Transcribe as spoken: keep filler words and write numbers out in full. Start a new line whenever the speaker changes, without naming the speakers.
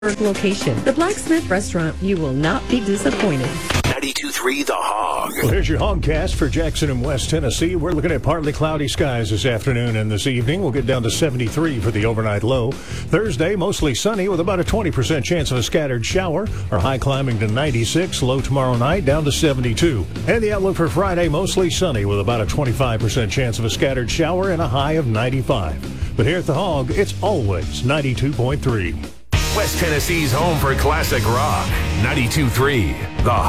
location. The Blacksmith Restaurant. You will not be disappointed.
ninety-two point three The Hog.
Well, here's your Hogcast for Jackson and West Tennessee. We're looking at partly cloudy skies this afternoon and this evening. We'll get down to seventy-three for the overnight low. Thursday, mostly sunny with about a twenty percent chance of a scattered shower. Our high climbing to ninety-six, low tomorrow night down to seventy-two. And the outlook for Friday, mostly sunny with about a twenty-five percent chance of a scattered shower and a high of ninety-five. But here at The Hog, it's always ninety-two point three.
West Tennessee's home for classic rock. ninety-two point three The Hog.